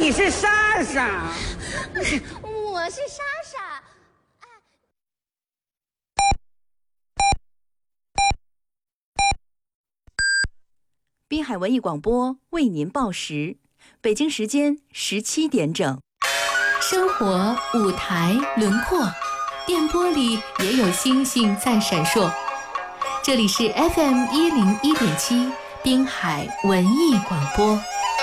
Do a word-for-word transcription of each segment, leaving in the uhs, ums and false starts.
你是莎莎， 我是莎莎。 滨海文艺广播为您报时，北京时间十七点整。 生活舞台轮廓，电波里也有星星在闪烁。这里是 F M 一零一点七滨海文艺广播。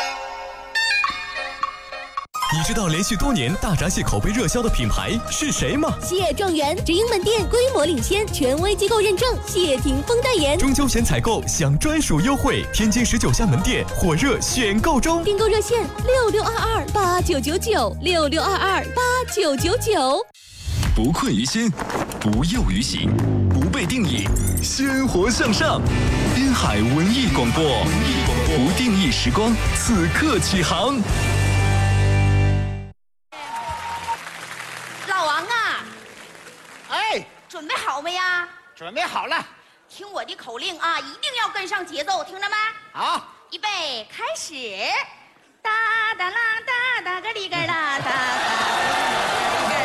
你知道连续多年大闸蟹口碑热销的品牌是谁吗？ 蟹状元直营门店规模领先，权威机构认证，谢霆锋代言。 中秋前采购享专属优惠，天津十九家门店火热选购中。 订购热线六六二二八九九九六六二二八九九九。 不困于心，不囿于行，不被定义，鲜活向上。滨海文艺广播，不定义时光，此刻起航。 老王啊， 哎， 准备好没呀？ 准备好了。 听我的口令啊，一定要跟上节奏，听着没？ 好， 预备，开始！哒哒啦哒哒个里个啦哒哒。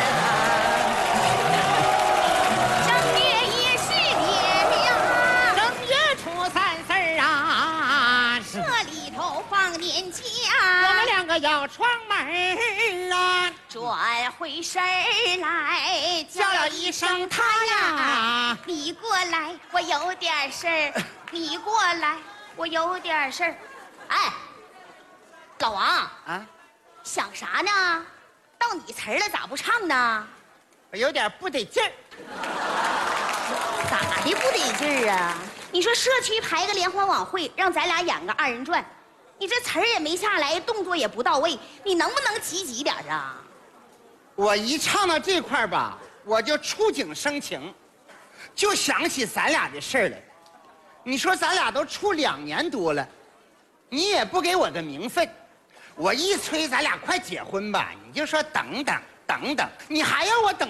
正月也是年呀， 正月初三四儿啊， 这里头放年假， 我们两个要闯门啊。 转回身来， 叫了一声他呀， 你过来，我有点事儿。你过来，我有点事儿。哎，老王啊， 想啥呢？到你词儿了，咋不唱呢？ 我有点不得劲儿。 咋的不得劲儿啊？你说社区排个联欢晚会，让咱俩演个二人转，你这词儿也没下来，动作也不到位，你能不能积极点啊？ 我一唱到这块儿吧，我就触景生情，就想起咱俩的事儿来。你说咱俩都处两年多了，你也不给我个名分，我一催咱俩快结婚吧，你就说等等等等，你还要我等